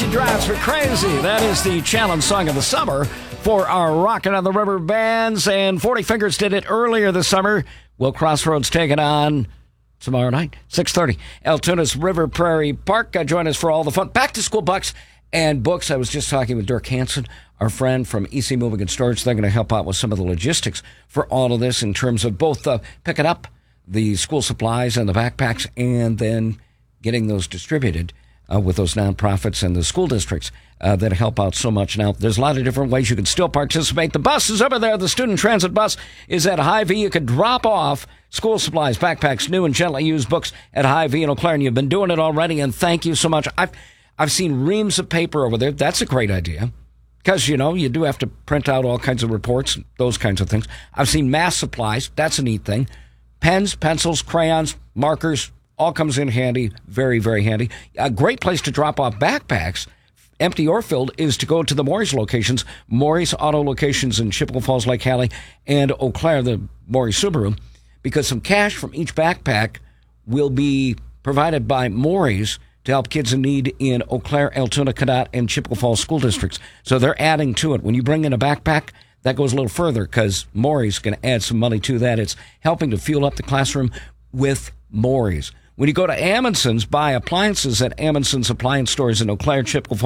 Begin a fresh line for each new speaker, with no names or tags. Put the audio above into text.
She drives me crazy. That is the challenge song of the summer for our Rockin' on the River bands. And 40 Fingers did it earlier this summer. Will Crossroads take it on tomorrow night, 6:30. Altoona's River Prairie Park. Join us for all the fun. Back to school bucks and books. I was just talking with Dirk Hansen, our friend from EC Moving and Storage. They're going to help out with some of the logistics for all of this in terms of both picking up the school supplies and the backpacks and then getting those distributed with those nonprofits and the school districts that help out so much. Now, there's a lot of different ways you can still participate. The bus is over there. The student transit bus is at Hy-Vee. You can drop off school supplies, backpacks, new and gently used books at Hy-Vee in Eau Claire, and you've been doing it already, and thank you so much. I've seen reams of paper over there. That's a great idea because, you know, you do have to print out all kinds of reports, those kinds of things. I've seen math supplies. That's a neat thing. Pens, pencils, crayons, markers, all comes in handy. Very, very handy. A great place to drop off backpacks, empty or filled, is to go to the Maury's locations. Maury's Auto locations in Chippewa Falls, Lake Hallie, and Eau Claire, the Maury's Subaru, because some cash from each backpack will be provided by Maury's to help kids in need in Eau Claire, Altoona, Cadott, and Chippewa Falls school districts. So they're adding to it. When you bring in a backpack, that goes a little further because Maury's going to add some money to that. It's helping to fuel up the classroom with Maury's. When you go to Amundsen's, buy appliances at Amundsen's Appliance Stores in Eau Claire, Chippewa Falls,